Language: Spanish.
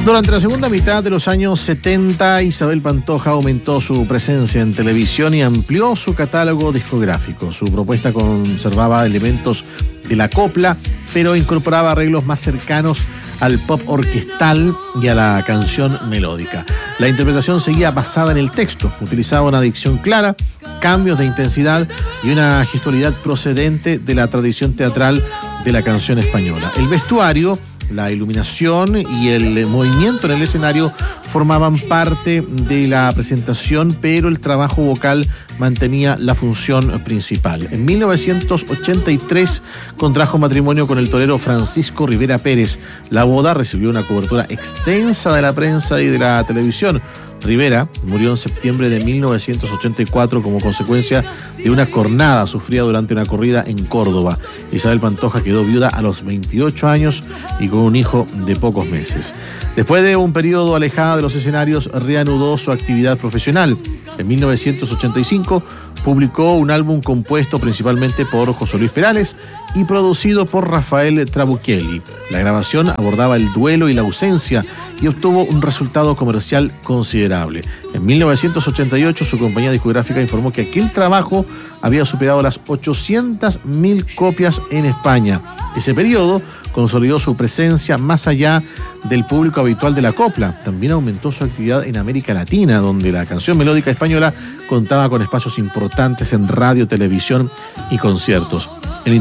Durante la segunda mitad de los años 70, Isabel Pantoja aumentó su presencia en televisión y amplió su catálogo discográfico. Su propuesta conservaba elementos de la copla, pero incorporaba arreglos más cercanos al pop orquestal y a la canción melódica. La interpretación seguía basada en el texto, utilizaba una dicción clara, cambios de intensidad y una gestualidad procedente de la tradición teatral de la canción española. El vestuario, la iluminación y el movimiento en el escenario formaban parte de la presentación, pero el trabajo vocal mantenía la función principal. En 1983 contrajo matrimonio con el torero Francisco Rivera Pérez. La boda recibió una cobertura extensa de la prensa y de la televisión. Rivera murió en septiembre de 1984 como consecuencia de una cornada sufrida durante una corrida en Córdoba. Isabel Pantoja quedó viuda a los 28 años y con un hijo de pocos meses. Después de un periodo alejada de los escenarios, reanudó su actividad profesional. En 1985 publicó un álbum compuesto principalmente por José Luis Perales y producido por Rafael Trabuchelli. La grabación abordaba el duelo y la ausencia y obtuvo un resultado comercial considerable. En 1988 su compañía discográfica informó que aquel trabajo había superado las 800.000 copias en España. Ese periodo consolidó su presencia más allá del público habitual de la copla. También aumentó su actividad en América Latina, donde la canción melódica española contaba con espacios importantes en radio, televisión y conciertos.